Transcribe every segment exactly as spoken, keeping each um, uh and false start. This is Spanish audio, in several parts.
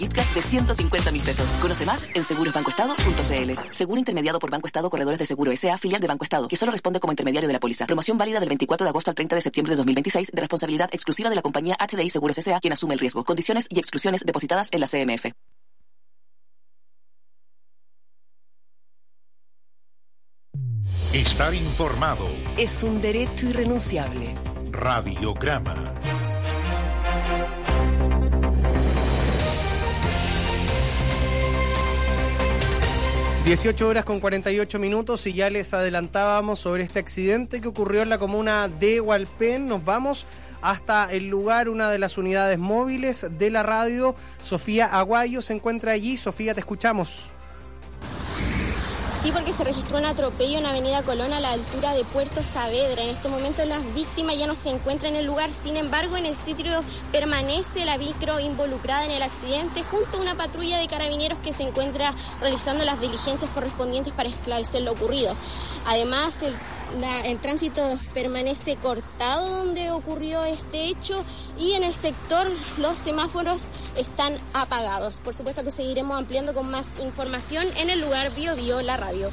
ITCAS de ciento cincuenta mil pesos. Conoce más en seguros banco estado punto c l. Seguro intermediado por Banco Estado Corredores de Seguro S A, filial de Banco Estado, que solo responde como intermediario de la póliza. Promoción válida del veinticuatro de agosto al treinta de septiembre de dos mil veintiséis, de responsabilidad exclusiva de la compañía H D I Seguros S A, quien asume el riesgo. Condiciones y exclusiones depositadas en la C M F. Estar informado es un derecho irrenunciable. Radiograma. dieciocho horas con cuarenta y ocho minutos y ya les adelantábamos sobre este accidente que ocurrió en la comuna de Hualpén. Nos vamos hasta el lugar, una de las unidades móviles de la radio. Sofía Aguayo se encuentra allí. Sofía, te escuchamos. Sí, porque se registró un atropello en Avenida Colón a la altura de Puerto Saavedra. En estos momentos las víctimas ya no se encuentran en el lugar, sin embargo en el sitio permanece la micro involucrada en el accidente junto a una patrulla de carabineros que se encuentra realizando las diligencias correspondientes para esclarecer lo ocurrido. Además, el La, el tránsito permanece cortado donde ocurrió este hecho y en el sector los semáforos están apagados. Por supuesto que seguiremos ampliando con más información en el lugar Bio Bio, la radio.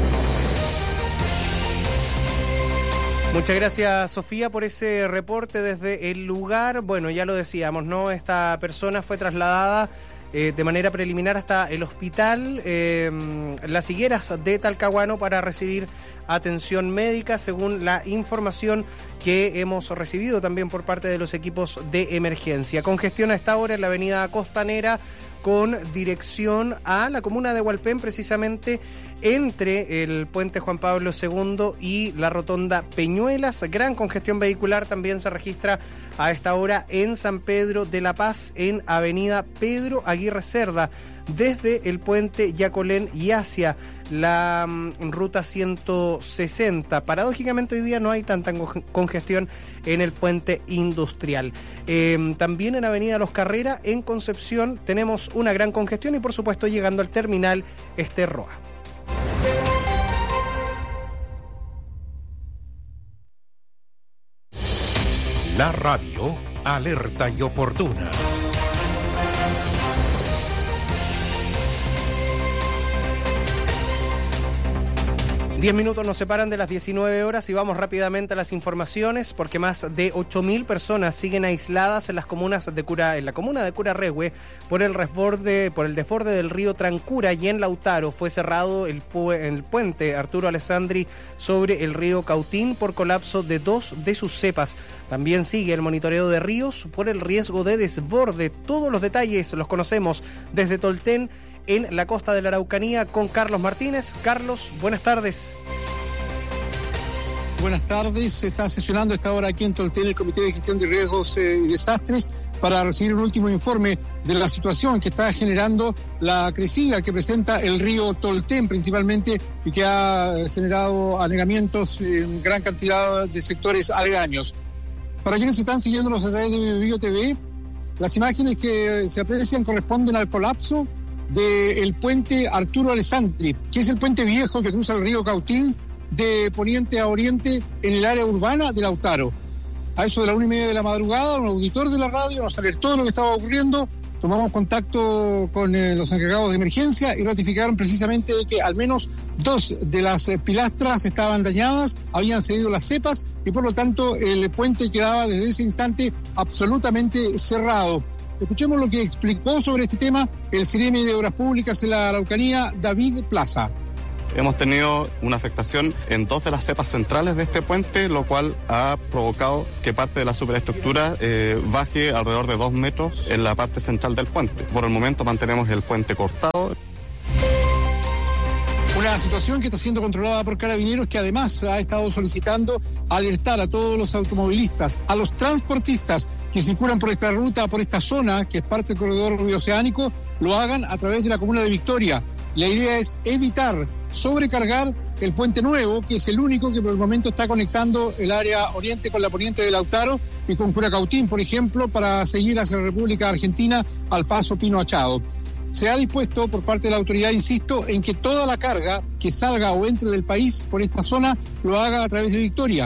Muchas gracias, Sofía, por ese reporte desde el lugar. Bueno, ya lo decíamos, ¿no? Esta persona fue trasladada Eh, de manera preliminar hasta el hospital eh, Las Higueras de Talcahuano para recibir atención médica, según la información que hemos recibido también por parte de los equipos de emergencia. Congestión a esta hora en la avenida Costanera con dirección a la comuna de Hualpén, precisamente entre el puente Juan Pablo segundo y la rotonda Peñuelas. Gran congestión vehicular también se registra a esta hora en San Pedro de la Paz, en avenida Pedro Aguirre Cerda, desde el puente Yacolén y hacia la um, ruta ciento sesenta. Paradójicamente hoy día no hay tanta congestión en el puente industrial. Eh, también en avenida Los Carrera, en Concepción, tenemos una gran congestión y por supuesto llegando al terminal Esterroa. La radio alerta y oportuna. Diez minutos nos separan de las diecinueve horas y vamos rápidamente a las informaciones, porque más de ocho mil personas siguen aisladas en las comunas de Cura, en la comuna de Curarrehue por el resborde, por el desborde del río Trancura, y en Lautaro fue cerrado el, pu- el puente Arturo Alessandri sobre el río Cautín por colapso de dos de sus cepas. También sigue el monitoreo de ríos por el riesgo de desborde. Todos los detalles los conocemos desde Tolten, en la costa de la Araucanía, con Carlos Martínez. Carlos, buenas tardes. Buenas tardes. Se está sesionando a esta hora aquí en Tolten el Comité de Gestión de Riesgos y eh, Desastres para recibir un último informe de la situación que está generando la crecida que presenta el río Tolten principalmente y que ha generado anegamientos en gran cantidad de sectores aledaños. Para quienes están siguiéndonos a través de Bio Bio T V, las imágenes que se aprecian corresponden al colapso del puente Arturo Alessandri, que es el puente viejo que cruza el río Cautín de poniente a oriente en el área urbana de Lautaro. A eso de la una y media de la madrugada, un auditor de la radio nos alertó de lo que estaba ocurriendo. Tomamos contacto con eh, los encargados de emergencia y notificaron precisamente de que al menos dos de las eh, pilastras estaban dañadas, habían cedido las cepas y por lo tanto el puente quedaba desde ese instante absolutamente cerrado. Escuchemos lo que explicó sobre este tema el Ciremi de Obras Públicas en la Araucanía, David Plaza. Hemos tenido una afectación en dos de las cepas centrales de este puente, lo cual ha provocado que parte de la superestructura eh, baje alrededor de dos metros en la parte central del puente. Por el momento mantenemos el puente cortado. Una situación que está siendo controlada por Carabineros, que además ha estado solicitando alertar a todos los automovilistas, a los transportistas que circulan por esta ruta, por esta zona, que es parte del corredor bioceánico, lo hagan a través de la comuna de Victoria. La idea es evitar sobrecargar el puente nuevo, que es el único que por el momento está conectando el área oriente con la poniente de Lautaro y con Curacautín, por ejemplo, para seguir hacia la República Argentina al paso Pino Achado. Se ha dispuesto por parte de la autoridad, insisto, en que toda la carga que salga o entre del país por esta zona lo haga a través de Victoria.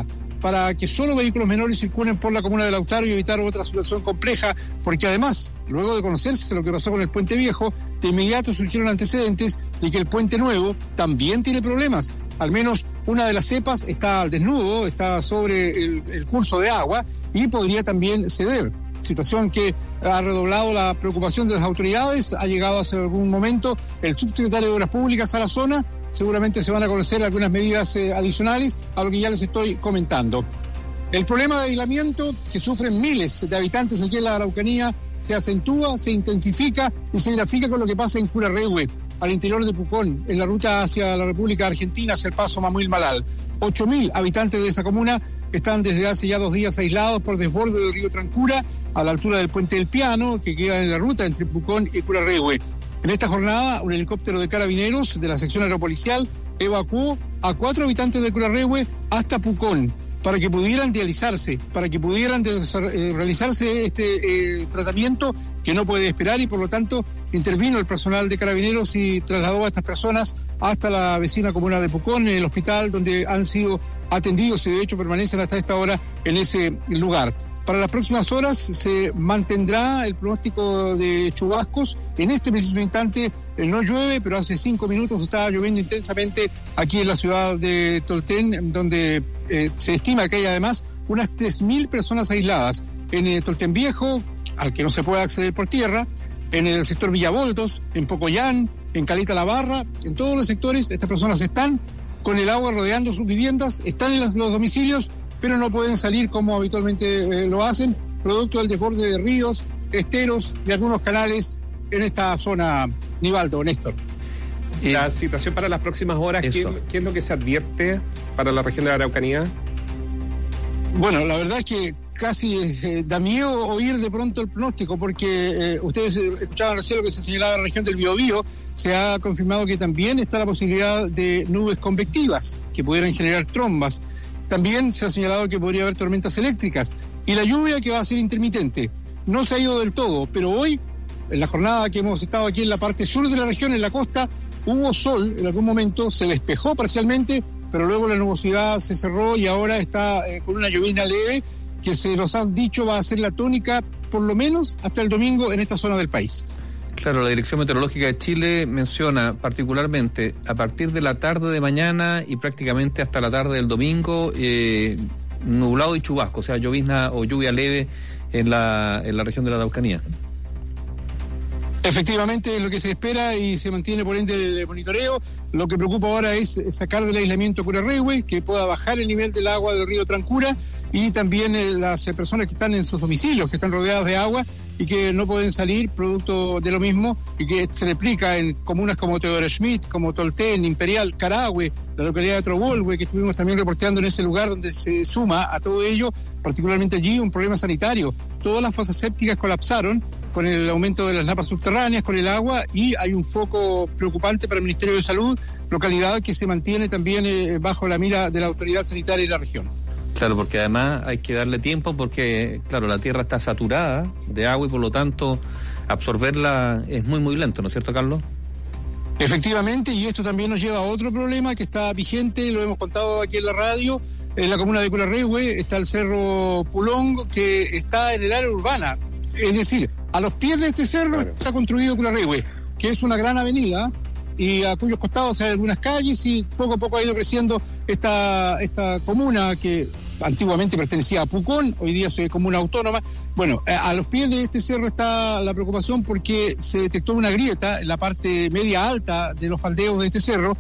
para que solo vehículos menores circulen por la comuna de Lautaro y evitar otra situación compleja, porque además, luego de conocerse lo que pasó con el Puente Viejo, de inmediato surgieron antecedentes de que el Puente Nuevo también tiene problemas. Al menos una de las cepas está al desnudo, está sobre el, el curso de agua y podría también ceder. Situación que ha redoblado la preocupación de las autoridades. Ha llegado hace algún momento el subsecretario de Obras Públicas a la zona. Seguramente se van a conocer algunas medidas eh, adicionales a lo que ya les estoy comentando. El problema de aislamiento que sufren miles de habitantes aquí en la Araucanía se acentúa, se intensifica y se grafica con lo que pasa en Curarrehue, al interior de Pucón, en la ruta hacia la República Argentina, hacia el paso Mamuil-Malal. ocho mil habitantes de esa comuna están desde hace ya dos días aislados por desborde del río Trancura, a la altura del Puente del Piano, que queda en la ruta entre Pucón y Curarrehue. En esta jornada, un helicóptero de carabineros de la sección aeropolicial evacuó a cuatro habitantes de Curarrehue hasta Pucón para que pudieran dializarse, para que pudieran eh, realizarse este eh, tratamiento que no puede esperar, y por lo tanto intervino el personal de carabineros y trasladó a estas personas hasta la vecina comuna de Pucón, en el hospital donde han sido atendidos y de hecho permanecen hasta esta hora en ese lugar. Para las próximas horas se mantendrá el pronóstico de chubascos. En este preciso instante no llueve, pero hace cinco minutos estaba lloviendo intensamente aquí en la ciudad de Tolten, donde eh, se estima que hay además unas tres mil personas aisladas en el Tolten Viejo, al que no se puede acceder por tierra, en el sector Villaboldos, en Pocoyán, en Caleta La Barra. En todos los sectores estas personas están con el agua rodeando sus viviendas, están en los, los domicilios, pero no pueden salir como habitualmente eh, lo hacen, producto del desborde de ríos, esteros y algunos canales en esta zona, Nivaldo, Néstor. La situación para las próximas horas, ¿qué, ¿qué es lo que se advierte para la región de la Araucanía? Bueno, la verdad es que casi eh, da miedo oír de pronto el pronóstico, porque eh, ustedes escuchaban recién lo que se señalaba en la región del Biobío. Se ha confirmado que también está la posibilidad de nubes convectivas que pudieran generar trombas. También se ha señalado que podría haber tormentas eléctricas y la lluvia que va a ser intermitente. No se ha ido del todo, pero hoy, en la jornada que hemos estado aquí en la parte sur de la región, en la costa, hubo sol en algún momento, se despejó parcialmente, pero luego la nubosidad se cerró y ahora está eh, con una llovizna leve que se nos han dicho va a ser la tónica por lo menos hasta el domingo en esta zona del país. Claro, la Dirección Meteorológica de Chile menciona particularmente a partir de la tarde de mañana y prácticamente hasta la tarde del domingo, eh, nublado y chubasco, o sea, llovizna o lluvia leve en la, en la región de la Araucanía. Efectivamente es lo que se espera y se mantiene por ende el monitoreo. Lo que preocupa ahora es sacar del aislamiento Curarrehue, que pueda bajar el nivel del agua del río Trancura, y también eh, las eh, personas que están en sus domicilios, que están rodeadas de agua y que no pueden salir producto de lo mismo, y que se replica en comunas como Teodoro Schmidt, como Tolten, Imperial, Carahue, la localidad de Trobolhue, que estuvimos también reporteando en ese lugar, donde se suma a todo ello, particularmente allí, un problema sanitario. Todas las fosas sépticas colapsaron con el aumento de las napas subterráneas, con el agua, y hay un foco preocupante para el Ministerio de Salud, localidad que se mantiene también eh, bajo la mira de la autoridad sanitaria de la región. Claro, porque además hay que darle tiempo porque, claro, la tierra está saturada de agua y por lo tanto absorberla es muy, muy lento, ¿no es cierto, Carlos? Efectivamente, y esto también nos lleva a otro problema que está vigente, lo hemos contado aquí en la radio. En la comuna de Curarrehue está el Cerro Pulong, que está en el área urbana, es decir, a los pies de este cerro claro. Está construido Curarrehue, que es una gran avenida y a cuyos costados hay algunas calles, y poco a poco ha ido creciendo esta, esta comuna que antiguamente pertenecía a Pucón, hoy día es comuna autónoma. Bueno, a los pies de este cerro está la preocupación porque se detectó una grieta en la parte media alta de los faldeos de este cerro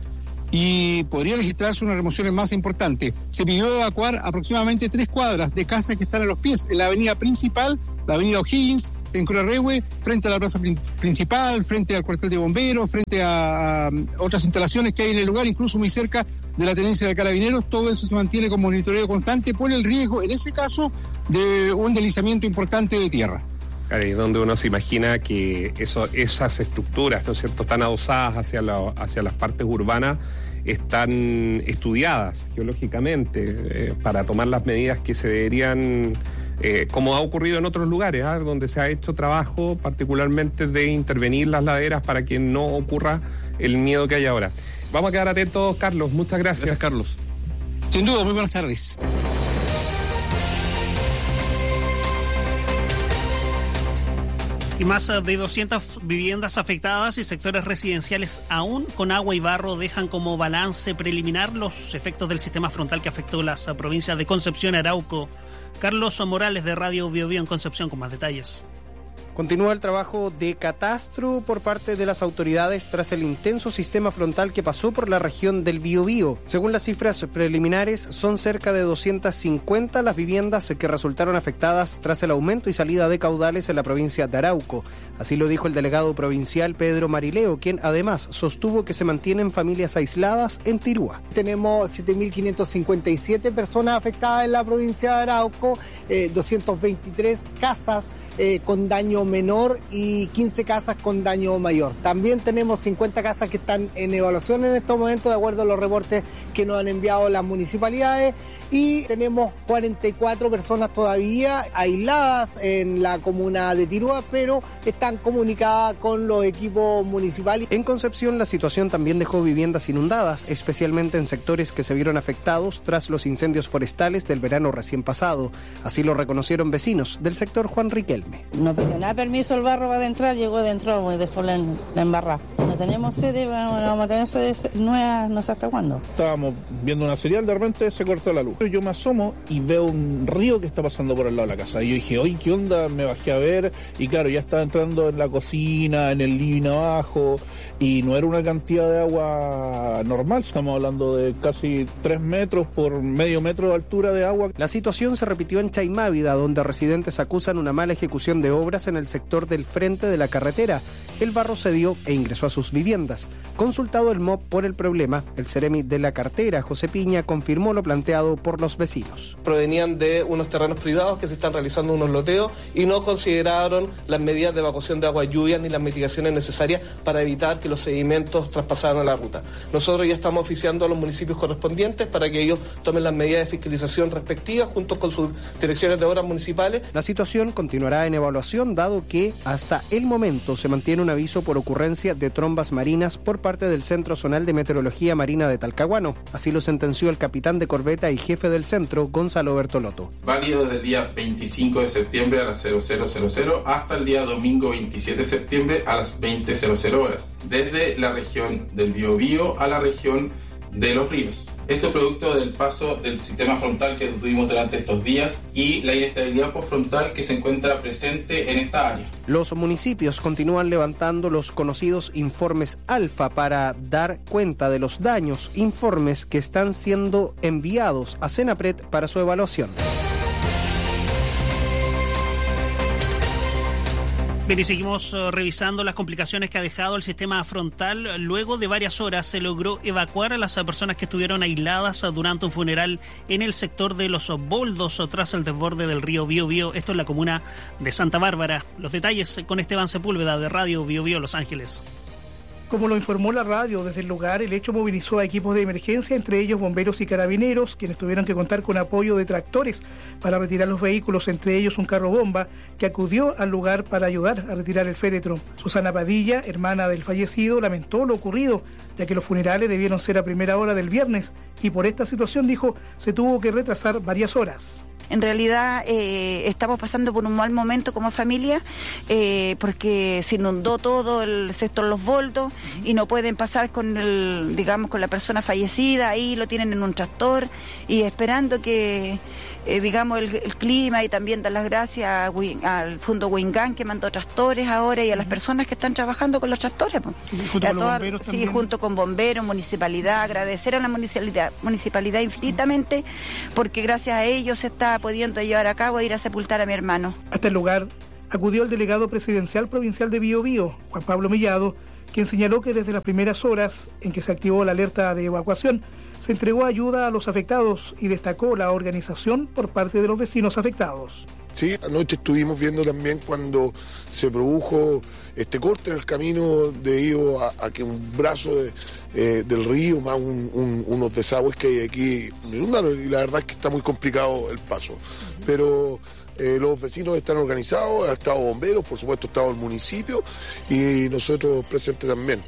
y podría registrarse una remoción más importante. Se pidió evacuar aproximadamente tres cuadras de casas que están a los pies en la avenida principal, la avenida O'Higgins, en Curarrehue, frente a la plaza principal, frente al cuartel de bomberos, frente a, a otras instalaciones que hay en el lugar, incluso muy cerca de la tenencia de carabineros. Todo eso se mantiene con monitoreo constante por el riesgo, en ese caso, de un deslizamiento importante de tierra. Claro, y donde uno se imagina que eso, esas estructuras, ¿no es cierto?, están adosadas hacia, la, hacia las partes urbanas, están estudiadas geológicamente eh, para tomar las medidas que se deberían... Eh, como ha ocurrido en otros lugares, ¿eh? donde se ha hecho trabajo particularmente de intervenir las laderas para que no ocurra el miedo que hay ahora. Vamos a quedar atentos, Carlos. Muchas gracias. Gracias, Carlos. Sin duda, muy buenas tardes. Y más de doscientas viviendas afectadas y sectores residenciales aún con agua y barro dejan como balance preliminar los efectos del sistema frontal que afectó las provincias de Concepción y Arauco. Carlos Morales de Radio Bio Bio en Concepción con más detalles. Continúa el trabajo de catastro por parte de las autoridades tras el intenso sistema frontal que pasó por la región del Biobío. Según las cifras preliminares, son cerca de doscientas cincuenta las viviendas que resultaron afectadas tras el aumento y salida de caudales en la provincia de Arauco. Así lo dijo el delegado provincial Pedro Marileo, quien además sostuvo que se mantienen familias aisladas en Tirúa. Tenemos siete mil quinientas cincuenta y siete personas afectadas en la provincia de Arauco, eh, doscientas veintitrés casas eh, con daño menor y quince casas con daño mayor. También tenemos cincuenta casas que están en evaluación en estos momentos de acuerdo a los reportes que nos han enviado las municipalidades y tenemos cuarenta y cuatro personas todavía aisladas en la comuna de Tirúa, pero están comunicadas con los equipos municipales. En Concepción la situación también dejó viviendas inundadas, especialmente en sectores que se vieron afectados tras los incendios forestales del verano recién pasado. Así lo reconocieron vecinos del sector Juan Riquelme. No pidió nada permiso, el barro va de entrar, llegó dentro y dejó la, la embarrada. No tenemos sede, bueno, vamos a tener sede nueva, no sé hasta cuándo. Estábamos viendo una serial, de repente se cortó la luz. Yo me asomo y veo un río que está pasando por al lado de la casa. Y yo dije, oye, ¿qué onda? Me bajé a ver y claro, ya estaba entrando en la cocina, en el living abajo y no era una cantidad de agua normal. Estamos hablando de casi tres metros por medio metro de altura de agua. La situación se repitió en Chaimávida, donde residentes acusan una mala ejecución de obras en el sector del frente de la carretera. El barro cedió e ingresó a sus viviendas. Consultado el M O P por el problema, el Ceremi de la cartera, José Piña, confirmó lo planteado por los vecinos. Provenían de unos terrenos privados que se están realizando unos loteos y no consideraron las medidas de evacuación de agua lluvia ni las mitigaciones necesarias para evitar que los sedimentos traspasaran a la ruta. Nosotros ya estamos oficiando a los municipios correspondientes para que ellos tomen las medidas de fiscalización respectivas junto con sus direcciones de obras municipales. La situación continuará en evaluación, dado que hasta el momento se mantiene un aviso por ocurrencia de trombas marinas por parte del Centro Zonal de Meteorología Marina de Talcahuano. Así lo sentenció el capitán de corbeta y jefe del centro, Gonzalo Bertolotto. Válido del día veinticinco de septiembre a las cero cero cero cero hasta el día domingo veintisiete de septiembre a las veinte horas, desde la región del Biobío a la región de los ríos. Esto es producto del paso del sistema frontal que tuvimos durante estos días y la inestabilidad postfrontal que se encuentra presente en esta área. Los municipios continúan levantando los conocidos informes alfa para dar cuenta de los daños, informes que están siendo enviados a Senapred para su evaluación. Bien, y seguimos uh, revisando las complicaciones que ha dejado el sistema frontal. Luego de varias horas se logró evacuar a las uh, personas que estuvieron aisladas uh, durante un funeral en el sector de Los Boldos uh, tras el desborde del río Biobío. Esto en la comuna de Santa Bárbara. Los detalles uh, con Esteban Sepúlveda de Radio Bio Bio Los Ángeles. Como lo informó la radio, desde el lugar el hecho movilizó a equipos de emergencia, entre ellos bomberos y carabineros, quienes tuvieron que contar con apoyo de tractores para retirar los vehículos, entre ellos un carro bomba que acudió al lugar para ayudar a retirar el féretro. Susana Padilla, hermana del fallecido, lamentó lo ocurrido, ya que los funerales debieron ser a primera hora del viernes y por esta situación, dijo, se tuvo que retrasar varias horas. En realidad eh, estamos pasando por un mal momento como familia eh, porque se inundó todo el sector Los Boldos y no pueden pasar con el, digamos, con la persona fallecida, ahí lo tienen en un tractor y esperando que eh, digamos el, el clima y también dar las gracias a, al Fondo Huingán que mandó tractores ahora y a las personas que están trabajando con los tractores. Sí, junto, con toda, los sí, junto con bomberos, municipalidad, agradecer a la municipalidad, municipalidad infinitamente porque gracias a ellos se está pudiendo llevar a cabo e ir a sepultar a mi hermano. Hasta el lugar acudió el delegado presidencial provincial de Biobío, Juan Pablo Mellado, quien señaló que desde las primeras horas en que se activó la alerta de evacuación, se entregó ayuda a los afectados y destacó la organización por parte de los vecinos afectados. Sí, anoche estuvimos viendo también cuando se produjo este corte en el camino debido a, a que un brazo de, eh, del río más un, un, unos desagües que hay aquí inundaron y la verdad es que está muy complicado el paso. Pero eh, los vecinos están organizados, ha estado bomberos, por supuesto ha estado el municipio y nosotros presentes también.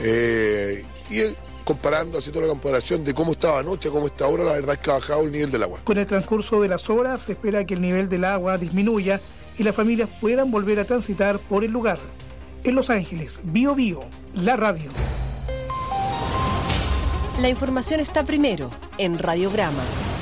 Eh, y el, comparando, haciendo la comparación de cómo estaba anoche a cómo está ahora, la verdad es que ha bajado el nivel del agua. Con el transcurso de las horas se espera que el nivel del agua disminuya y las familias puedan volver a transitar por el lugar. En Los Ángeles, Bio Bio, la radio. La información está primero en Radiograma.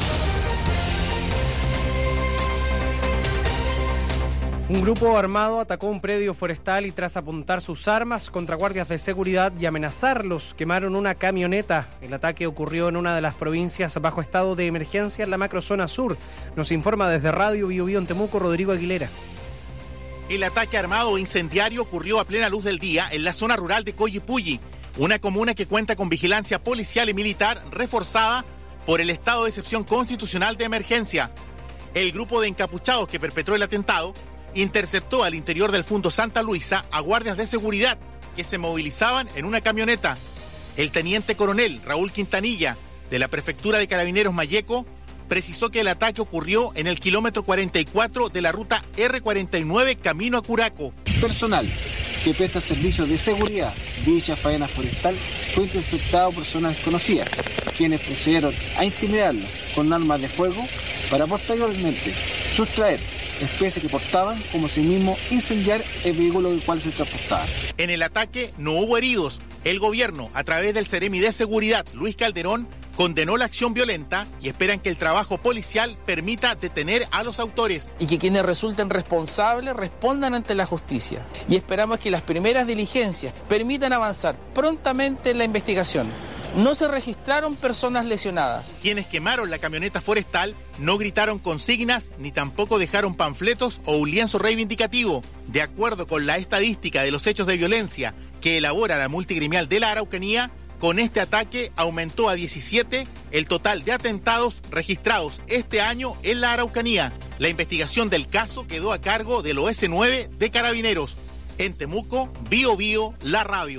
Un grupo armado atacó un predio forestal y tras apuntar sus armas contra guardias de seguridad y amenazarlos, quemaron una camioneta. El ataque ocurrió en una de las provincias bajo estado de emergencia en la macrozona sur. Nos informa desde Radio Bio Bio en Temuco, Rodrigo Aguilera. El ataque armado e incendiario ocurrió a plena luz del día en la zona rural de Collipulli, una comuna que cuenta con vigilancia policial y militar reforzada por el estado de excepción constitucional de emergencia. El grupo de encapuchados que perpetró el atentado interceptó al interior del Fundo Santa Luisa a guardias de seguridad que se movilizaban en una camioneta. El teniente coronel Raúl Quintanilla, de la Prefectura de Carabineros Malleco, precisó que el ataque ocurrió en el kilómetro cuarenta y cuatro de la ruta erre cuarenta y nueve camino a Curaco. Personal que presta servicios de seguridad de dicha faena forestal fue interceptado por personas desconocidas, quienes procedieron a intimidarlo con armas de fuego para posteriormente sustraer especies que portaban, como asimismo incendiar el vehículo del cual se transportaban. En el ataque no hubo heridos. El gobierno, a través del Seremi de Seguridad, Luis Calderón, condenó la acción violenta y esperan que el trabajo policial permita detener a los autores. Y que quienes resulten responsables respondan ante la justicia. Y esperamos que las primeras diligencias permitan avanzar prontamente en la investigación. No se registraron personas lesionadas. Quienes quemaron la camioneta forestal no gritaron consignas ni tampoco dejaron panfletos o un lienzo reivindicativo. De acuerdo con la estadística de los hechos de violencia que elabora la multigremial de la Araucanía, con este ataque aumentó a diecisiete el total de atentados registrados este año en la Araucanía. La investigación del caso quedó a cargo del O S nueve de Carabineros. En Temuco, Bio Bio, la radio.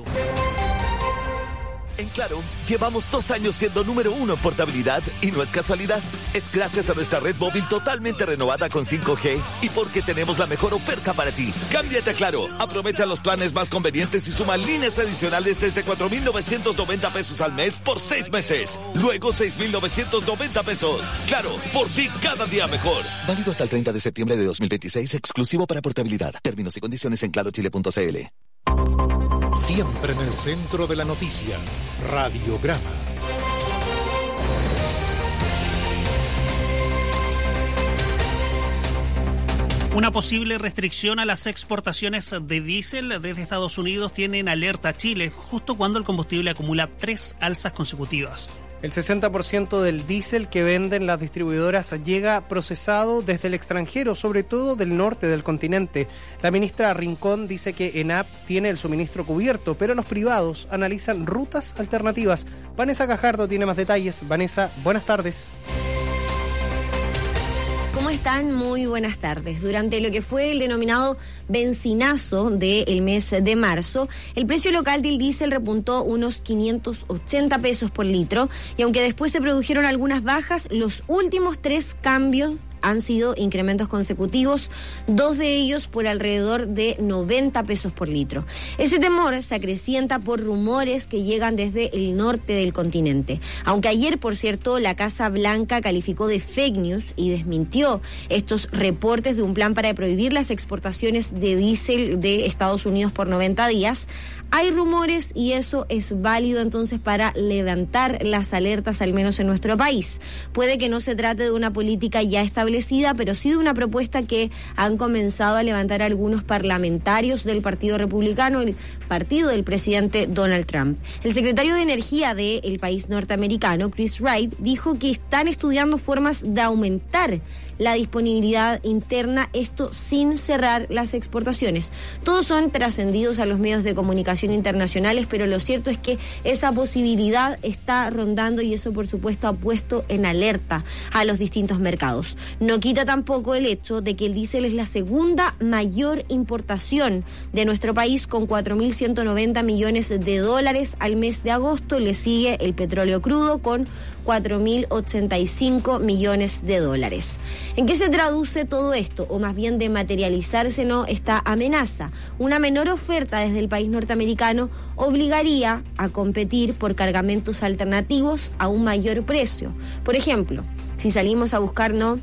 En Claro, llevamos dos años siendo número uno en portabilidad y no es casualidad. Es gracias a nuestra red móvil totalmente renovada con cinco G y porque tenemos la mejor oferta para ti. Cámbiate a Claro, aprovecha los planes más convenientes y suma líneas adicionales desde cuatro mil novecientos noventa pesos al mes por seis meses. Luego seis mil novecientos noventa pesos. Claro, por ti cada día mejor. Válido hasta el treinta de septiembre de dos mil veintiséis, exclusivo para portabilidad. Términos y condiciones en claro chile punto c l. Siempre en el centro de la noticia, Radiograma. Una posible restricción a las exportaciones de diésel desde Estados Unidos tiene en alerta a Chile, justo cuando el combustible acumula tres alzas consecutivas. El sesenta por ciento del diésel que venden las distribuidoras llega procesado desde el extranjero, sobre todo del norte del continente. La ministra Rincón dice que ENAP tiene el suministro cubierto, pero los privados analizan rutas alternativas. Vanessa Cajardo tiene más detalles. Vanessa, buenas tardes. ¿Cómo están? Muy buenas tardes. Durante lo que fue el denominado benzinazo del mes de marzo, el precio local del diésel repuntó unos quinientos ochenta pesos por litro y aunque después se produjeron algunas bajas, los últimos tres cambios han sido incrementos consecutivos, dos de ellos por alrededor de noventa pesos por litro. Ese temor se acrecienta por rumores que llegan desde el norte del continente. Aunque ayer, por cierto, la Casa Blanca calificó de fake news y desmintió estos reportes de un plan para prohibir las exportaciones de diésel de Estados Unidos por noventa días, hay rumores y eso es válido entonces para levantar las alertas, al menos en nuestro país. Puede que no se trate de una política ya establecida, pero sí de una propuesta que han comenzado a levantar algunos parlamentarios del Partido Republicano, el partido del presidente Donald Trump. El secretario de Energía del país norteamericano, Chris Wright, dijo que están estudiando formas de aumentar la disponibilidad interna, esto sin cerrar las exportaciones. Todos son trascendidos a los medios de comunicación internacionales, pero lo cierto es que esa posibilidad está rondando y eso, por supuesto, ha puesto en alerta a los distintos mercados. No quita tampoco el hecho de que el diésel es la segunda mayor importación de nuestro país, con cuatro mil ciento noventa millones de dólares al mes de agosto. Le sigue el petróleo crudo con cuatro mil ochenta y cinco millones de dólares. ¿En qué se traduce todo esto? O más bien de materializarse, ¿no?, esta amenaza. Una menor oferta desde el país norteamericano obligaría a competir por cargamentos alternativos a un mayor precio. Por ejemplo, si salimos a buscar, ¿no?,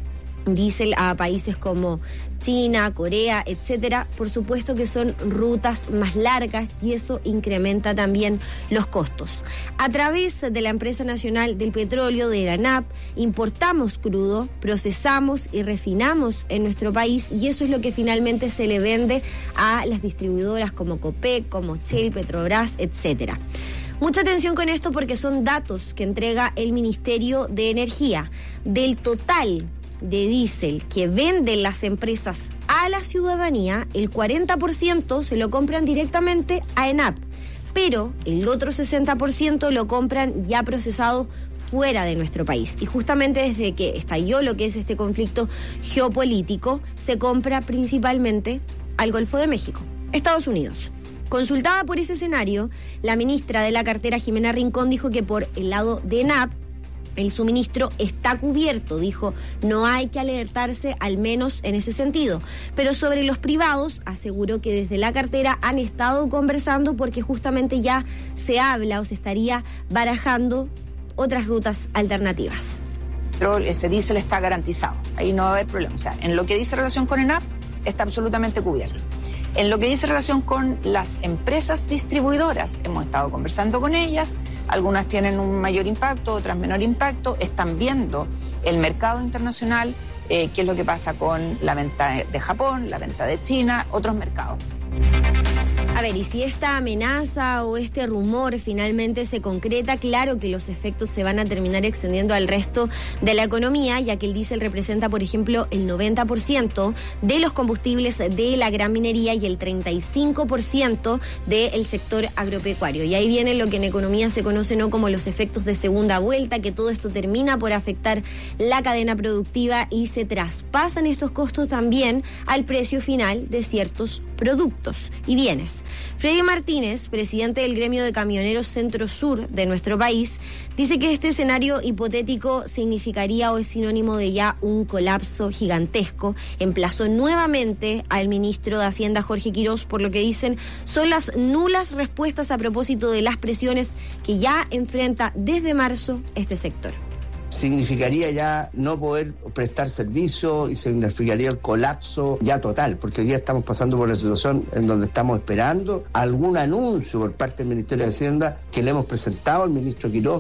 diésel a países como China, Corea, etcétera. Por supuesto que son rutas más largas y eso incrementa también los costos. A través de la Empresa Nacional del Petróleo, de la ANAP, importamos crudo, procesamos y refinamos en nuestro país y eso es lo que finalmente se le vende a las distribuidoras como Copec, como Shell, Petrobras, etcétera. Mucha atención con esto porque son datos que entrega el Ministerio de Energía. Del total de diésel que venden las empresas a la ciudadanía, el cuarenta por ciento se lo compran directamente a ENAP, pero el otro sesenta por ciento lo compran ya procesado fuera de nuestro país. Y justamente desde que estalló lo que es este conflicto geopolítico, se compra principalmente al Golfo de México, Estados Unidos. Consultada por ese escenario, la ministra de la cartera, Jimena Rincón, dijo que por el lado de ENAP, el suministro está cubierto, dijo, no hay que alertarse al menos en ese sentido. Pero sobre los privados, aseguró que desde la cartera han estado conversando porque justamente ya se habla o se estaría barajando otras rutas alternativas. Pero ese diésel está garantizado, ahí no va a haber problema. O sea, en lo que dice relación con ENAP, está absolutamente cubierto. En lo que dice relación con las empresas distribuidoras, hemos estado conversando con ellas, algunas tienen un mayor impacto, otras menor impacto, están viendo el mercado internacional, eh, qué es lo que pasa con la venta de Japón, la venta de China, otros mercados. A ver, y si esta amenaza o este rumor finalmente se concreta, claro que los efectos se van a terminar extendiendo al resto de la economía, ya que el diésel representa, por ejemplo, el noventa por ciento de los combustibles de la gran minería y el treinta y cinco por ciento del sector agropecuario. Y ahí viene lo que en economía se conoce no como los efectos de segunda vuelta, que todo esto termina por afectar la cadena productiva y se traspasan estos costos también al precio final de ciertos productos y bienes. Freddy Martínez, presidente del gremio de camioneros Centro-Sur de nuestro país, dice que este escenario hipotético significaría o es sinónimo de ya un colapso gigantesco. Emplazó nuevamente al ministro de Hacienda, Jorge Quirós, por lo que dicen son las nulas respuestas a propósito de las presiones que ya enfrenta desde marzo este sector. Significaría ya no poder prestar servicio y significaría el colapso ya total, porque hoy día estamos pasando por una situación en donde estamos esperando algún anuncio por parte del Ministerio de Hacienda que le hemos presentado al ministro Quirós.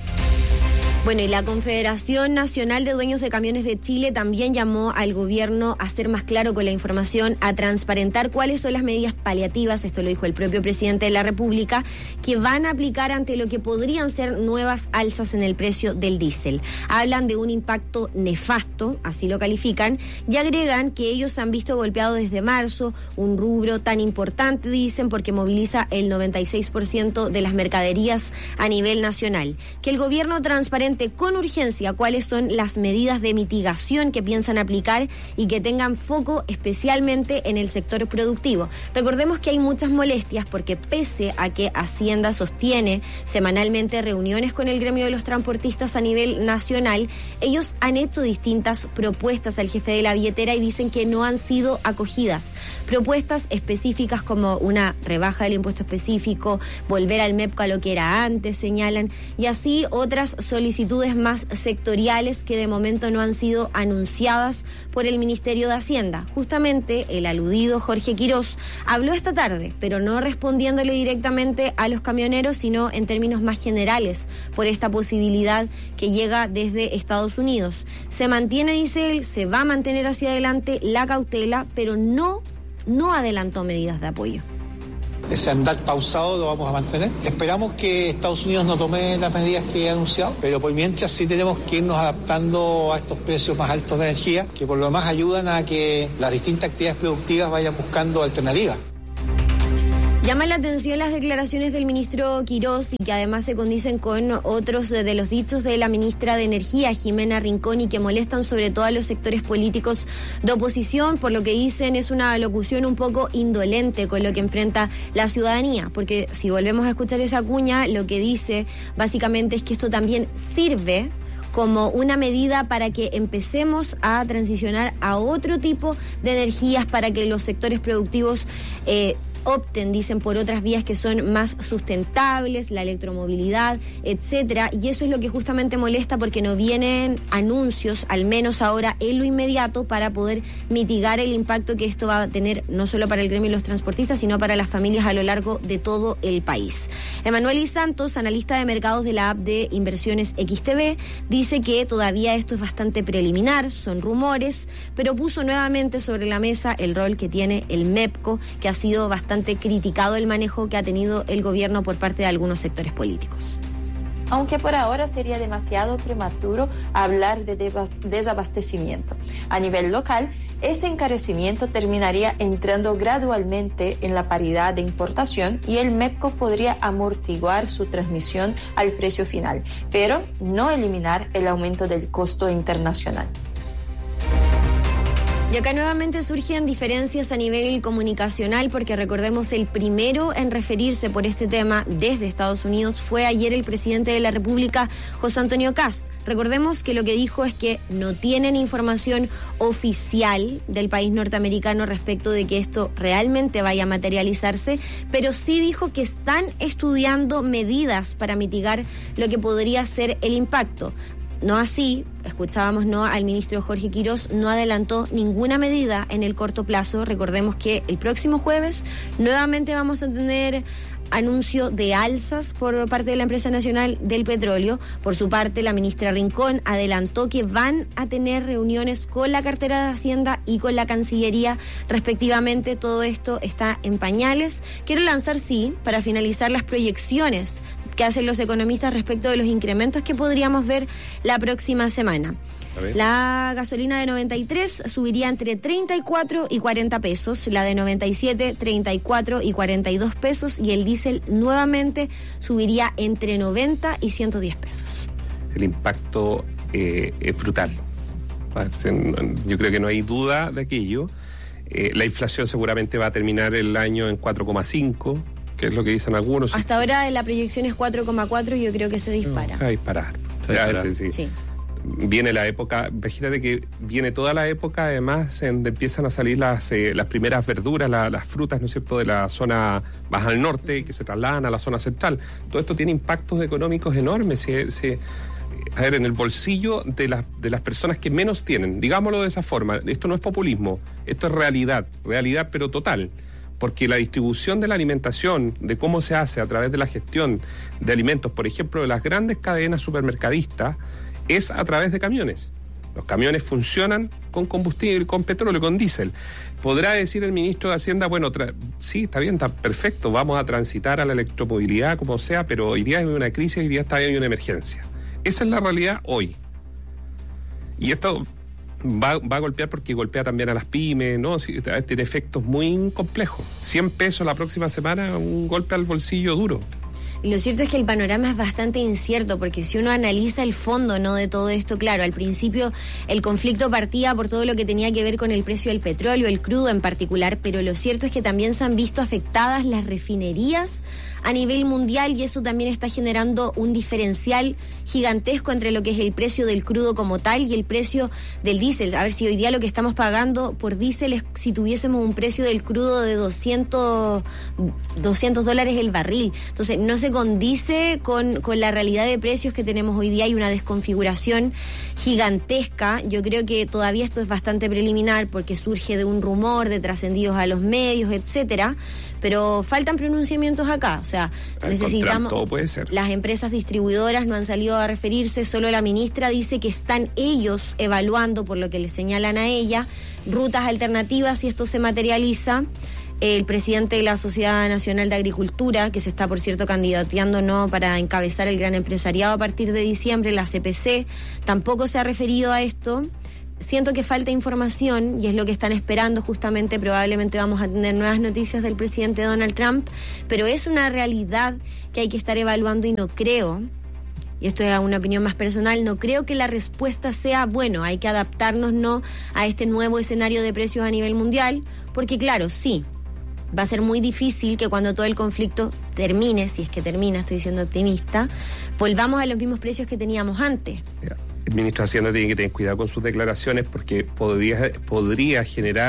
Bueno, y la Confederación Nacional de Dueños de Camiones de Chile también llamó al gobierno a ser más claro con la información, a transparentar cuáles son las medidas paliativas, esto lo dijo el propio presidente de la República, que van a aplicar ante lo que podrían ser nuevas alzas en el precio del diésel. Hablan de un impacto nefasto, así lo califican, y agregan que ellos han visto golpeado desde marzo un rubro tan importante, dicen, porque moviliza el noventa y seis por ciento de las mercaderías a nivel nacional. Que el gobierno transparente con urgencia cuáles son las medidas de mitigación que piensan aplicar y que tengan foco especialmente en el sector productivo. Recordemos que hay muchas molestias porque pese a que Hacienda sostiene semanalmente reuniones con el gremio de los transportistas a nivel nacional, ellos han hecho distintas propuestas al jefe de la billetera y dicen que no han sido acogidas. Propuestas específicas como una rebaja del impuesto específico, volver al MEPCO a lo que era antes, señalan, y así otras solicitudes más sectoriales que de momento no han sido anunciadas por el Ministerio de Hacienda. Justamente el aludido Jorge Quirós habló esta tarde, pero no respondiéndole directamente a los camioneros, sino en términos más generales por esta posibilidad que llega desde Estados Unidos. Se mantiene, dice él, se va a mantener hacia adelante la cautela, pero no, no adelantó medidas de apoyo. Ese andar pausado lo vamos a mantener. Esperamos que Estados Unidos no tome las medidas que he anunciado, pero por mientras sí tenemos que irnos adaptando a estos precios más altos de energía, que por lo demás ayudan a que las distintas actividades productivas vayan buscando alternativas. Llaman la atención las declaraciones del ministro Quirós y que además se condicen con otros de los dichos de la ministra de Energía, Jimena Rincón, y que molestan sobre todo a los sectores políticos de oposición, por lo que dicen es una locución un poco indolente con lo que enfrenta la ciudadanía, porque si volvemos a escuchar esa cuña, lo que dice básicamente es que esto también sirve como una medida para que empecemos a transicionar a otro tipo de energías para que los sectores productivos eh, opten, dicen, por otras vías que son más sustentables, la electromovilidad, etcétera, y eso es lo que justamente molesta porque no vienen anuncios, al menos ahora en lo inmediato, para poder mitigar el impacto que esto va a tener no solo para el gremio y los transportistas, sino para las familias a lo largo de todo el país. Emanuel Santos, analista de mercados de la app de inversiones X T B, dice que todavía esto es bastante preliminar, son rumores, pero puso nuevamente sobre la mesa el rol que tiene el MEPCO, que ha sido bastante criticado el manejo que ha tenido el gobierno por parte de algunos sectores políticos. Aunque por ahora sería demasiado prematuro hablar de desabastecimiento. A nivel local, ese encarecimiento terminaría entrando gradualmente en la paridad de importación y el MEPCO podría amortiguar su transmisión al precio final, pero no eliminar el aumento del costo internacional. Y acá nuevamente surgen diferencias a nivel comunicacional porque recordemos el primero en referirse por este tema desde Estados Unidos fue ayer el presidente de la República, José Antonio Kast. Recordemos que lo que dijo es que no tienen información oficial del país norteamericano respecto de que esto realmente vaya a materializarse, pero sí dijo que están estudiando medidas para mitigar lo que podría ser el impacto. No así, escuchábamos no al ministro Jorge Quirós, no adelantó ninguna medida en el corto plazo. Recordemos que el próximo jueves nuevamente vamos a tener anuncio de alzas por parte de la Empresa Nacional del Petróleo. Por su parte, la ministra Rincón adelantó que van a tener reuniones con la cartera de Hacienda y con la Cancillería respectivamente. Todo esto está en pañales. Quiero lanzar, sí, para finalizar, las proyecciones que hacen los economistas respecto de los incrementos que podríamos ver la próxima semana. La gasolina de noventa y tres subiría entre treinta y cuatro y cuarenta pesos, la de noventa y siete, treinta y cuatro y cuarenta y dos pesos, y el diésel nuevamente subiría entre noventa y ciento diez pesos. El impacto eh, es brutal. Yo creo que no hay duda de aquello. Eh, la inflación seguramente va a terminar el año en cuatro coma cinco, que es lo que dicen algunos. Hasta ahora la proyección es cuatro coma cuatro y yo creo que se dispara. No, se va a disparar. Se va a disparar. Sí. Sí. Viene la época, imagínate que viene toda la época, además, en donde empiezan a salir las, eh, las primeras verduras, la, las frutas, ¿no es cierto?, de la zona más al norte, que se trasladan a la zona central. Todo esto tiene impactos económicos enormes. Se, se, a ver, en el bolsillo de, la, de las personas que menos tienen, digámoslo de esa forma. Esto no es populismo, esto es realidad, realidad pero total. Porque la distribución de la alimentación, de cómo se hace a través de la gestión de alimentos, por ejemplo, de las grandes cadenas supermercadistas, es a través de camiones. Los camiones funcionan con combustible, con petróleo, con diésel. Podrá decir el ministro de Hacienda, bueno, tra- sí, está bien, está perfecto, vamos a transitar a la electromovilidad, como sea, pero hoy día hay una crisis, hoy día está hay una emergencia. Esa es la realidad hoy. Y esto va, va a golpear porque golpea también a las pymes, ¿no? Sí, tiene efectos muy complejos. cien pesos la próxima semana, un golpe al bolsillo duro. Y lo cierto es que el panorama es bastante incierto, porque si uno analiza el fondo, ¿no?, de todo esto, claro, al principio el conflicto partía por todo lo que tenía que ver con el precio del petróleo, el crudo en particular, pero lo cierto es que también se han visto afectadas las refinerías a nivel mundial y eso también está generando un diferencial gigantesco entre lo que es el precio del crudo como tal y el precio del diésel. A ver, si hoy día lo que estamos pagando por diésel es si tuviésemos un precio del crudo de doscientos dólares el barril. Entonces no se condice con, con la realidad de precios que tenemos hoy día. Hay una desconfiguración gigantesca. Yo creo que todavía esto es bastante preliminar porque surge de un rumor, de trascendidos a los medios, etcétera. Pero faltan pronunciamientos acá, o sea, Al necesitamos... todo puede ser. Las empresas distribuidoras no han salido a referirse, solo la ministra dice que están ellos evaluando, por lo que le señalan a ella, rutas alternativas si esto se materializa. El presidente de la Sociedad Nacional de Agricultura, que se está, por cierto, candidateando no para encabezar el gran empresariado a partir de diciembre, la C P C, tampoco se ha referido a esto. Siento que falta información y es lo que están esperando justamente. Probablemente vamos a tener nuevas noticias del presidente Donald Trump, pero es una realidad que hay que estar evaluando y no creo, y esto es una opinión más personal, no creo que la respuesta sea, bueno, hay que adaptarnos no a este nuevo escenario de precios a nivel mundial, porque claro, sí, va a ser muy difícil que cuando todo el conflicto termine, si es que termina, estoy siendo optimista, volvamos a los mismos precios que teníamos antes. Yeah. El ministro de Hacienda tiene que tener cuidado con sus declaraciones porque podría, podría generar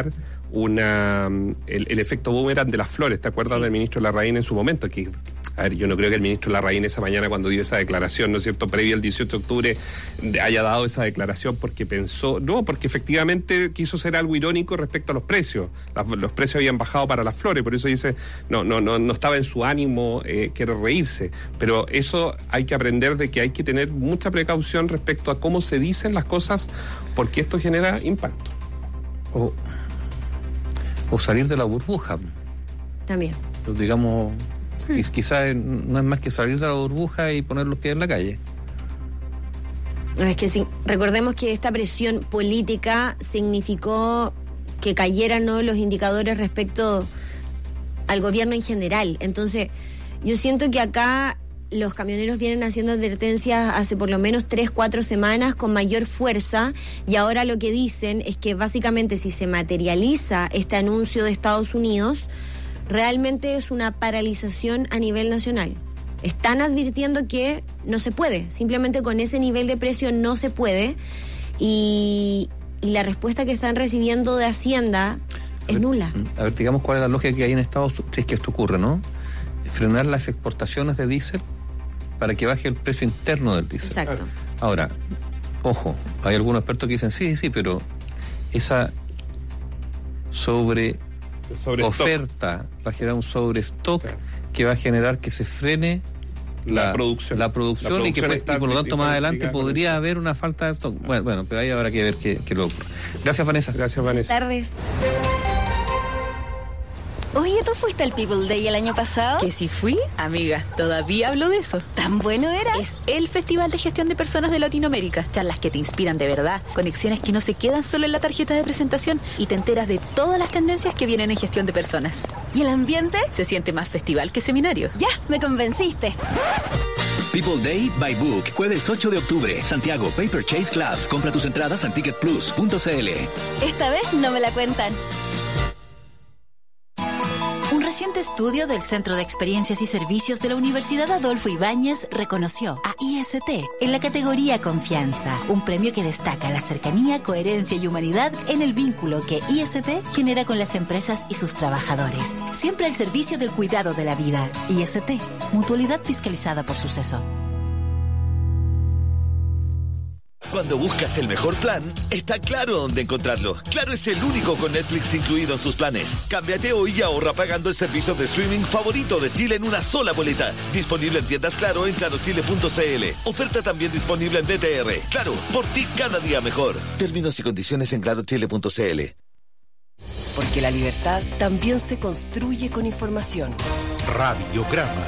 una el, el efecto boomerang de las flores. ¿Te acuerdas sí. del ministro Larraín en su momento? Que, a ver, yo no creo que el ministro Larraín esa mañana cuando dio esa declaración, ¿no es cierto?, previa al dieciocho de octubre, haya dado esa declaración porque pensó, no, porque efectivamente quiso ser algo irónico respecto a los precios. Las, los precios habían bajado para las flores, por eso dice, no, no, no, no estaba en su ánimo eh, querer reírse. Pero eso hay que aprender de que hay que tener mucha precaución respecto a cómo se dicen las cosas, porque esto genera impacto. O, o salir de la burbuja. También. Pues digamos, sí. quizás no es más que salir de la burbuja y poner los pies en la calle. Es que sí, recordemos que esta presión política significó que cayeran, ¿no?, los indicadores respecto al gobierno en general. Entonces, yo siento que acá los camioneros vienen haciendo advertencias hace por lo menos tres, cuatro semanas con mayor fuerza, y ahora lo que dicen es que básicamente si se materializa este anuncio de Estados Unidos, realmente es una paralización a nivel nacional. Están advirtiendo que no se puede, simplemente con ese nivel de precio no se puede, y, y la respuesta que están recibiendo de Hacienda es ver, nula. A ver, digamos cuál es la lógica que hay en Estados Unidos, si es que esto ocurre, ¿no? Frenar las exportaciones de diésel para que baje el precio interno del diésel. Exacto. Ahora, ojo, hay algunos expertos que dicen, sí, sí, pero esa sobre, sobre oferta va a generar un sobrestock claro. que va a generar que se frene la, la producción, la producción, la producción y que y por lo tanto más adelante podría haber una falta de stock. Bueno, bueno, pero ahí habrá que ver qué, qué lo ocurre. Gracias, Vanessa. Gracias, Vanessa. Buenas tardes. Oye, ¿tú fuiste al People Day el año pasado? Que si fui, amiga, todavía hablo de eso. ¿Tan bueno era? Es el Festival de Gestión de Personas de Latinoamérica. Charlas que te inspiran de verdad, conexiones que no se quedan solo en la tarjeta de presentación y te enteras de todas las tendencias que vienen en gestión de personas. ¿Y el ambiente? Se siente más festival que seminario. Ya, me convenciste. People Day by Book, jueves ocho de octubre, Santiago, Paper Chase Club. Compra tus entradas en ticket plus punto c l. Esta vez no me la cuentan. Un reciente estudio del Centro de Experiencias y Servicios de la Universidad Adolfo Ibáñez reconoció a I S T en la categoría Confianza, un premio que destaca la cercanía, coherencia y humanidad en el vínculo que I S T genera con las empresas y sus trabajadores. Siempre al servicio del cuidado de la vida. I S T, mutualidad fiscalizada por Suceso. Cuando buscas el mejor plan, está Claro dónde encontrarlo. Claro es el único con Netflix incluido en sus planes. Cámbiate hoy y ahorra pagando el servicio de streaming favorito de Chile en una sola boleta. Disponible en tiendas Claro en claro chile punto c l. Oferta también disponible en B T R. Claro, por ti cada día mejor. Términos y condiciones en claro chile punto c l. Porque la libertad también se construye con información. Radiograma.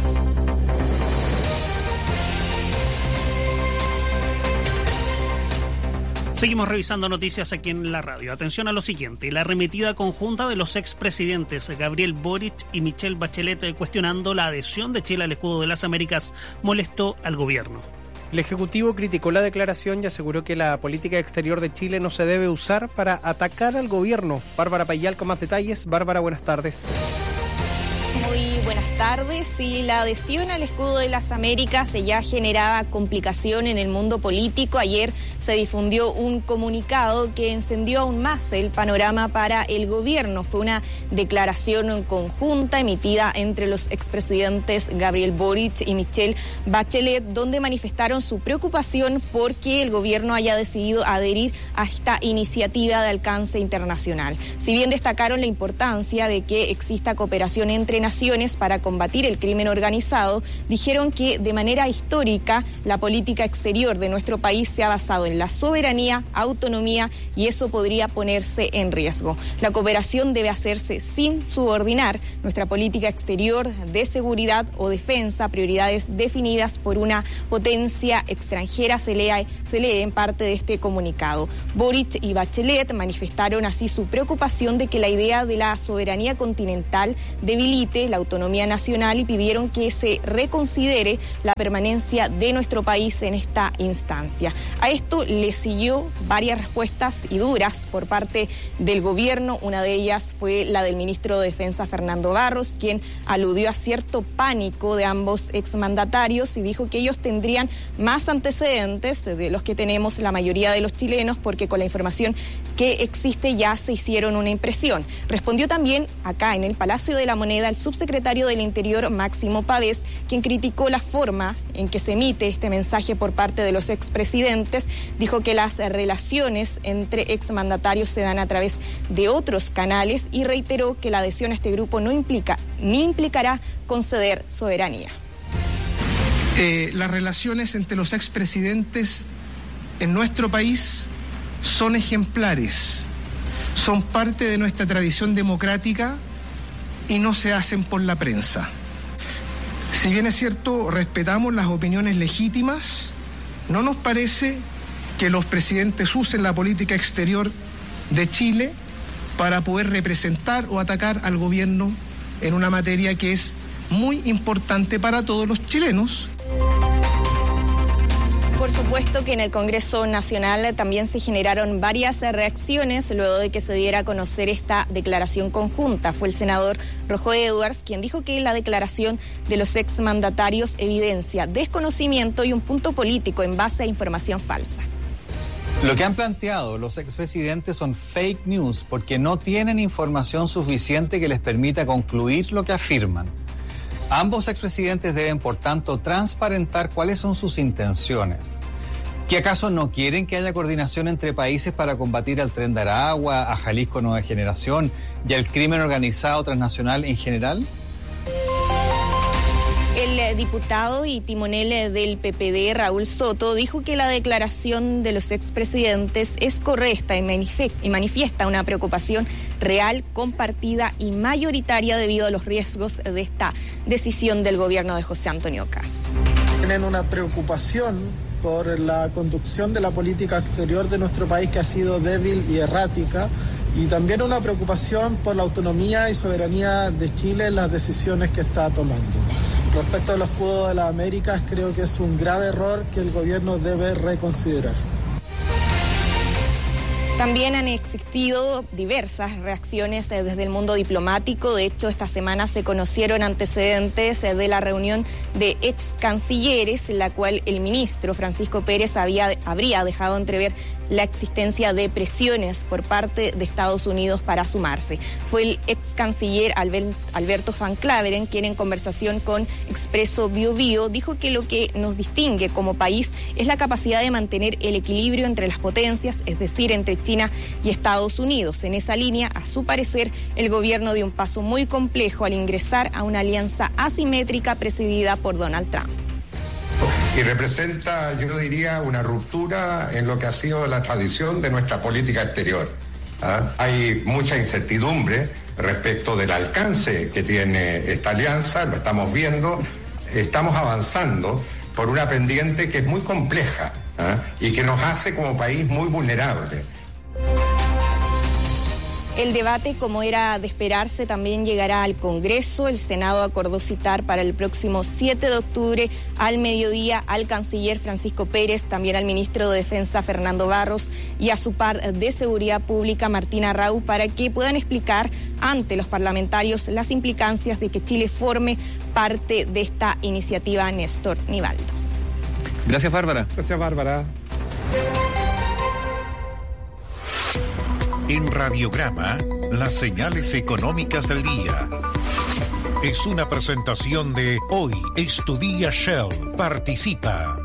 Seguimos revisando noticias aquí en la radio. Atención a lo siguiente. La arremetida conjunta de los expresidentes Gabriel Boric y Michelle Bachelet cuestionando la adhesión de Chile al escudo de las Américas molestó al gobierno. El Ejecutivo criticó la declaración y aseguró que la política exterior de Chile no se debe usar para atacar al gobierno. Bárbara Payal con más detalles. Bárbara, buenas tardes. Muy buenas tardes. Sí, la adhesión al escudo de las Américas ya generaba complicación en el mundo político. Ayer se difundió un comunicado que encendió aún más el panorama para el gobierno. Fue una declaración conjunta emitida entre los expresidentes Gabriel Boric y Michelle Bachelet, donde manifestaron su preocupación porque el gobierno haya decidido adherir a esta iniciativa de alcance internacional. Si bien destacaron la importancia de que exista cooperación entre naciones para combatir el crimen organizado, dijeron que de manera histórica la política exterior de nuestro país se ha basado en la soberanía, autonomía, y eso podría ponerse en riesgo. La cooperación debe hacerse sin subordinar nuestra política exterior de seguridad o defensa, prioridades definidas por una potencia extranjera, se lee, se lee en parte de este comunicado. Boric y Bachelet manifestaron así su preocupación de que la idea de la soberanía continental debilite la autonomía nacional nacional y pidieron que se reconsidere la permanencia de nuestro país en esta instancia. A esto le siguió varias respuestas y duras por parte del gobierno. Una de ellas fue la del ministro de Defensa, Fernando Barros, quien aludió a cierto pánico de ambos exmandatarios y dijo que ellos tendrían más antecedentes de los que tenemos la mayoría de los chilenos, porque con la información que existe ya se hicieron una impresión. Respondió también acá en el Palacio de la Moneda el subsecretario del Interior, Máximo Pavés, quien criticó la forma en que se emite este mensaje por parte de los expresidentes. Dijo que las relaciones entre exmandatarios se dan a través de otros canales y reiteró que la adhesión a este grupo no implica ni implicará conceder soberanía. Eh, las relaciones entre los expresidentes en nuestro país son ejemplares, son parte de nuestra tradición democrática y no se hacen por la prensa. Si bien es cierto, respetamos las opiniones legítimas, no nos parece que los presidentes usen la política exterior de Chile para poder representar o atacar al gobierno en una materia que es muy importante para todos los chilenos. Por supuesto que en el Congreso Nacional también se generaron varias reacciones luego de que se diera a conocer esta declaración conjunta. Fue el senador Rojo Edwards quien dijo que la declaración de los exmandatarios evidencia desconocimiento y un punto político en base a información falsa. Lo que han planteado los expresidentes son fake news porque no tienen información suficiente que les permita concluir lo que afirman. Ambos expresidentes deben, por tanto, transparentar cuáles son sus intenciones. ¿Que acaso no quieren que haya coordinación entre países para combatir al Tren de Aragua, a Jalisco Nueva Generación y al crimen organizado transnacional en general? El diputado y timonel del P P D, Raúl Soto, dijo que la declaración de los expresidentes es correcta y manifiesta una preocupación real, compartida y mayoritaria debido a los riesgos de esta decisión del gobierno de José Antonio Kast. Tienen una preocupación por la conducción de la política exterior de nuestro país, que ha sido débil y errática, y también una preocupación por la autonomía y soberanía de Chile en las decisiones que está tomando. Respecto a los escudos de las Américas, creo que es un grave error que el gobierno debe reconsiderar. También han existido diversas reacciones desde el mundo diplomático. De hecho, esta semana se conocieron antecedentes de la reunión de ex cancilleres, en la cual el ministro Francisco Pérez había, habría dejado entrever la existencia de presiones por parte de Estados Unidos para sumarse. Fue el ex canciller Alberto Van Claveren quien, en conversación con Expreso Bio Bio, dijo que lo que nos distingue como país es la capacidad de mantener el equilibrio entre las potencias, es decir, entre China y Estados Unidos. En esa línea, a su parecer, el gobierno dio un paso muy complejo al ingresar a una alianza asimétrica presidida por Donald Trump. Y representa, yo diría, una ruptura en lo que ha sido la tradición de nuestra política exterior. ¿Ah? Hay mucha incertidumbre respecto del alcance que tiene esta alianza, lo estamos viendo, estamos avanzando por una pendiente que es muy compleja, ¿ah? Y que nos hace como país muy vulnerable. El debate, como era de esperarse, también llegará al Congreso. El Senado acordó citar para el próximo siete de octubre al mediodía al canciller Francisco Pérez, también al ministro de Defensa Fernando Barros y a su par de Seguridad Pública Martina Rau, para que puedan explicar ante los parlamentarios las implicancias de que Chile forme parte de esta iniciativa. Néstor Nivaldo. Gracias, Bárbara. Gracias, Bárbara. En Radiograma, las señales económicas del día. Es una presentación de Hoy es tu día Shell. Participa.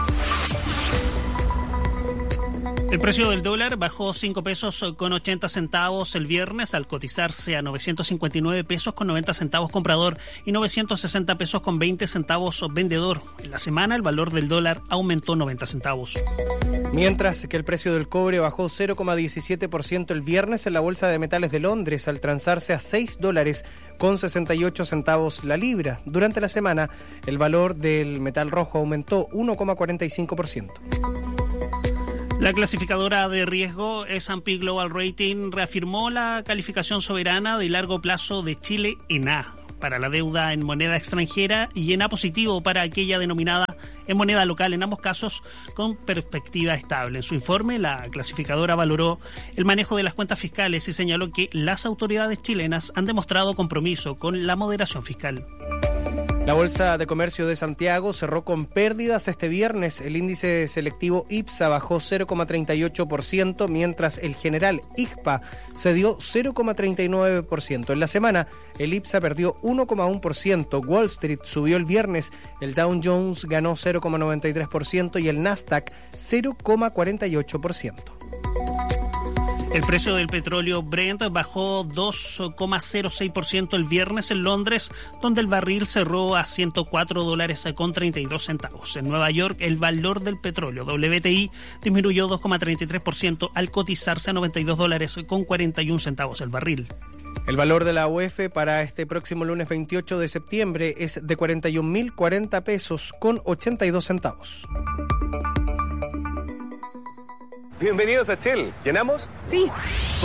El precio del dólar bajó cinco pesos con ochenta centavos el viernes al cotizarse a novecientos cincuenta y nueve pesos con noventa centavos comprador y novecientos sesenta pesos con veinte centavos vendedor. En la semana el valor del dólar aumentó noventa centavos. Mientras que el precio del cobre bajó cero coma diecisiete por ciento el viernes en la Bolsa de Metales de Londres al transarse a seis dólares con sesenta y ocho centavos la libra. Durante la semana el valor del metal rojo aumentó uno coma cuarenta y cinco por ciento. La clasificadora de riesgo S and P Global Rating reafirmó la calificación soberana de largo plazo de Chile en A, para la deuda en moneda extranjera y en A positivo para aquella denominada en moneda local, en ambos casos con perspectiva estable. En su informe, la clasificadora valoró el manejo de las cuentas fiscales y señaló que las autoridades chilenas han demostrado compromiso con la moderación fiscal. La Bolsa de Comercio de Santiago cerró con pérdidas este viernes. El índice selectivo IPSA bajó cero coma treinta y ocho por ciento, mientras el general I C P A cedió cero coma treinta y nueve por ciento. En la semana, el IPSA perdió uno coma uno por ciento. Wall Street subió el viernes. El Dow Jones ganó cero coma noventa y tres por ciento y el Nasdaq cero coma cuarenta y ocho por ciento. El precio del petróleo Brent bajó dos coma cero seis por ciento el viernes en Londres, donde el barril cerró a ciento cuatro dólares con treinta y dos centavos. En Nueva York, el valor del petróleo W T I disminuyó dos coma treinta y tres por ciento al cotizarse a noventa y dos dólares con cuarenta y un centavos el barril. El valor de la U E F para este próximo lunes veintiocho de septiembre es de cuarenta y un mil cuarenta pesos con ochenta y dos centavos. Bienvenidos a Shell. ¿Llenamos? Sí.